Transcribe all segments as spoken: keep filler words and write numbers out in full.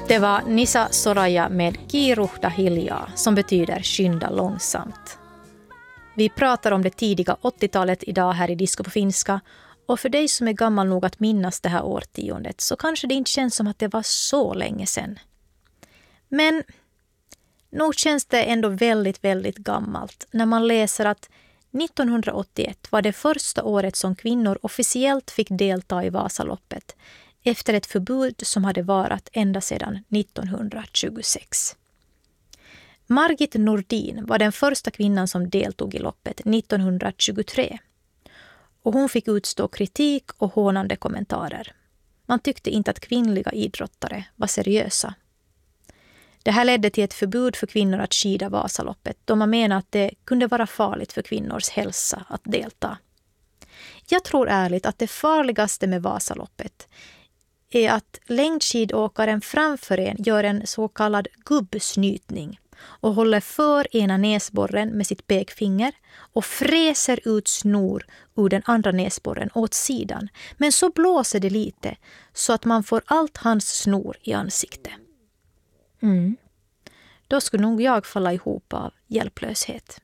Det var Nisa Soraya med Kiiruhda hiljaa, som betyder skynda långsamt. Vi pratar om det tidiga åttiotalet idag här i Disco på finska, och för dig som är gammal nog att minnas det här årtiondet så kanske det inte känns som att det var så länge sedan. Men nog känns det ändå väldigt, väldigt gammalt när man läser att nittonhundraåttioett var det första året som kvinnor officiellt fick delta i Vasaloppet efter ett förbud som hade varat ända sedan nittonhundratjugosex. Margit Nordin var den första kvinnan som deltog i loppet nittonhundratjugotre. Och hon fick utstå kritik och hånande kommentarer. Man tyckte inte att kvinnliga idrottare var seriösa. Det här ledde till ett förbud för kvinnor att skida Vasaloppet, då man menar att det kunde vara farligt för kvinnors hälsa att delta. Jag tror ärligt att det farligaste med Vasaloppet är att längdskidåkaren framför en gör en så kallad gubbsnytning och håller för ena näsborren med sitt pekfinger och fräser ut snor ur den andra näsborren åt sidan. Men så blåser det lite så att man får allt hans snor i ansiktet. Mm. Då skulle nog jag falla ihop av hjälplöshet.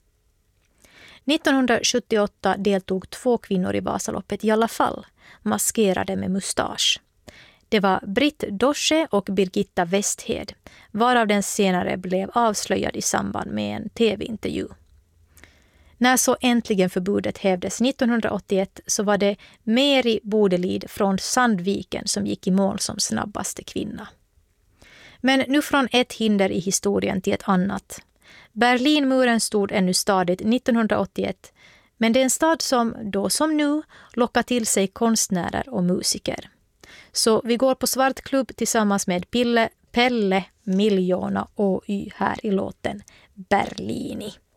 nittonhundrasjuttioåtta deltog två kvinnor i Vasaloppet i alla fall, maskerade med mustasch. Det var Britt Dosche och Birgitta Westhed, varav den senare blev avslöjad i samband med en tv-intervju. När så äntligen förbudet hävdes nittonhundraåttioett så var det Meri Bodelid från Sandviken som gick i mål som snabbaste kvinna. Men nu från ett hinder i historien till ett annat. Berlinmuren stod ännu stadigt nittonhundraåttioett, men det är en stad som då som nu lockar till sig konstnärer och musiker. Så vi går på Svartklubb tillsammans med Pille, Pelle, Miljona och Y här i låten Berlini.